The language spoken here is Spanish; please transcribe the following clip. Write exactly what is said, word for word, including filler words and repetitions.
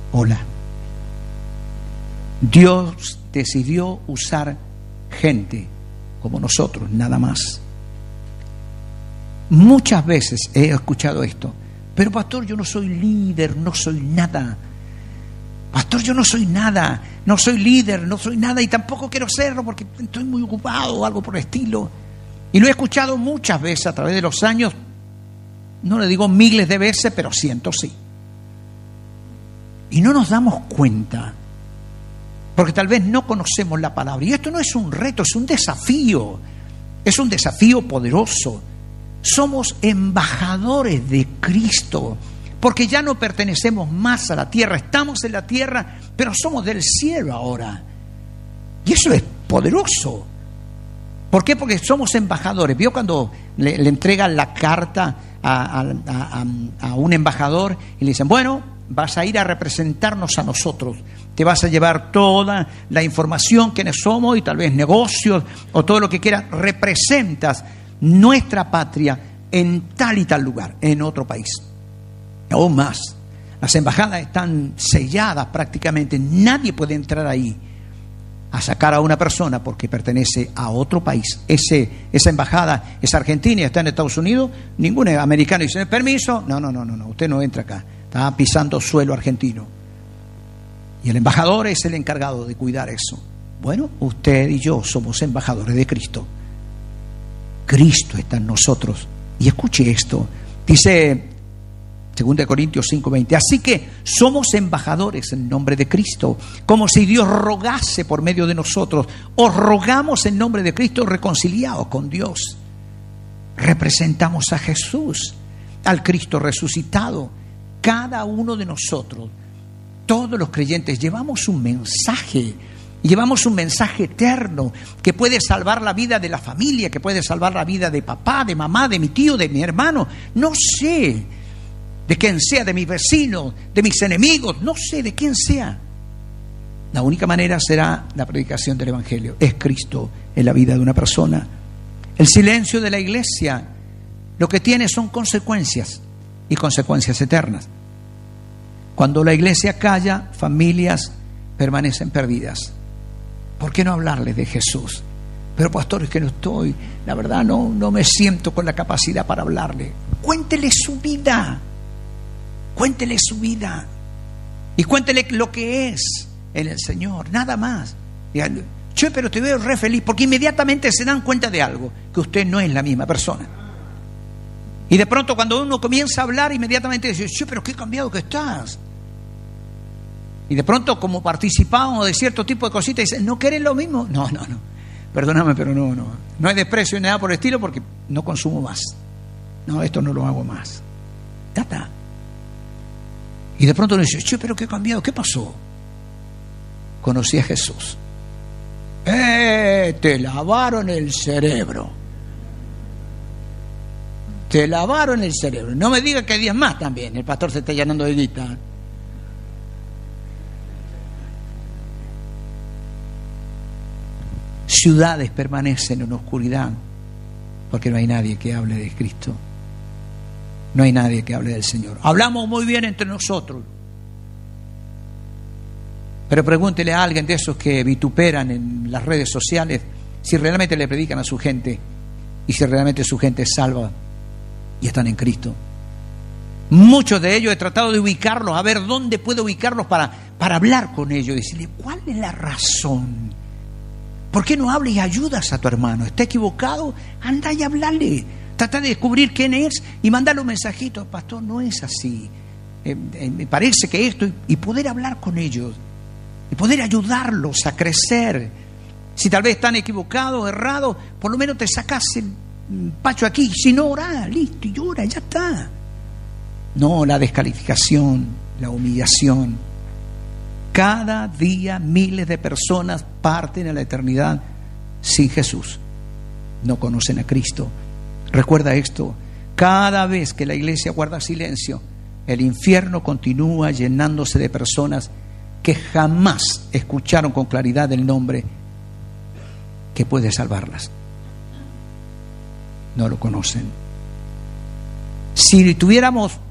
Hola. Dios decidió usar gente como nosotros, nada más. Muchas veces he escuchado esto: pero pastor, yo no soy líder, no soy nada. Pastor, yo no soy nada, no soy líder, no soy nada, y tampoco quiero serlo porque estoy muy ocupado o algo por el estilo. Y lo he escuchado muchas veces a través de los años, no le digo miles de veces, pero cientos sí. Y no nos damos cuenta, porque tal vez no conocemos la palabra. Y esto no es un reto, es un desafío, es un desafío poderoso. Somos embajadores de Cristo, porque ya no pertenecemos más a la tierra. Estamos en la tierra, pero somos del cielo ahora. Y eso es poderoso. ¿Por qué? Porque somos embajadores. ¿Vio cuando le, le entregan la carta a, a, a, a un embajador y le dicen, bueno, vas a ir a representarnos a nosotros, te vas a llevar toda la información, quiénes somos y tal vez negocios o todo lo que quieras, representas nuestra patria en tal y tal lugar, en otro país? Aún más, las embajadas están selladas prácticamente, nadie puede entrar ahí a sacar a una persona porque pertenece a otro país. Ese, esa embajada es argentina y está en Estados Unidos, ningún americano dice, permiso, no, no, no, no, usted no entra acá, está pisando suelo argentino. Y el embajador es el encargado de cuidar eso. Bueno, usted y yo somos embajadores de Cristo. Cristo está en nosotros. Y escuche esto, dice segunda de Corintios cinco veinte, así que somos embajadores en nombre de Cristo, como si Dios rogase por medio de nosotros. Os rogamos en nombre de Cristo, reconciliados con Dios. Representamos a Jesús, al Cristo resucitado. Cada uno de nosotros, todos los creyentes, llevamos un mensaje. Llevamos un mensaje eterno que puede salvar la vida de la familia, que puede salvar la vida de papá, de mamá, de mi tío, de mi hermano. No sé de quién sea, de mis vecinos, de mis enemigos, no sé de quién sea. La única manera será la predicación del Evangelio. Es Cristo en la vida de una persona. El silencio de la iglesia lo que tiene son consecuencias, y consecuencias eternas. Cuando la iglesia calla, familias permanecen perdidas. ¿Por qué no hablarles de Jesús? Pero pastor, es que no estoy, la verdad no, no me siento con la capacidad para hablarle. Cuéntele su vida. Cuéntele su vida. Y cuéntele lo que es en el Señor, nada más. Digan, che, pero te veo re feliz, porque inmediatamente se dan cuenta de algo, que usted no es la misma persona. Y de pronto cuando uno comienza a hablar, inmediatamente dice, che, pero qué cambiado que estás. Y de pronto, como participamos de cierto tipo de cositas, dicen, ¿no querés lo mismo? No, no, no. Perdóname, pero no, no. No hay desprecio ni nada por el estilo porque no consumo más. No, esto no lo hago más. Ya está. Y de pronto uno dice, che, pero qué cambiado, ¿qué pasó? Conocí a Jesús. ¡Eh! Te lavaron el cerebro. Te lavaron el cerebro. No me digas que hay días más también. El pastor se está llenando de guita. Ciudades permanecen en oscuridad porque no hay nadie que hable de Cristo. No hay nadie que hable del Señor. Hablamos muy bien entre nosotros, pero pregúntele a alguien de esos que vituperan en las redes sociales si realmente le predican a su gente y si realmente su gente es salva y están en Cristo. Muchos de ellos he tratado de ubicarlos, a ver dónde puedo ubicarlos para, para hablar con ellos, decirle, ¿cuál es la razón? ¿Por qué no hablas y ayudas a tu hermano? ¿Está equivocado? Anda y hablarle. Trata de descubrir quién es y mandarle un mensajito. Pastor, no es así. Eh, eh, me parece que esto... Y, y poder hablar con ellos. Y poder ayudarlos a crecer. Si tal vez están equivocados, errados, por lo menos te sacas el pacho aquí. Si no, orá, listo, y llora, ya está. No, la descalificación, la humillación. Cada día miles de personas parten a la eternidad sin Jesús. No conocen a Cristo. Recuerda esto, cada vez que la iglesia guarda silencio, el infierno continúa llenándose de personas que jamás escucharon con claridad el nombre que puede salvarlas. No lo conocen. Si tuviéramos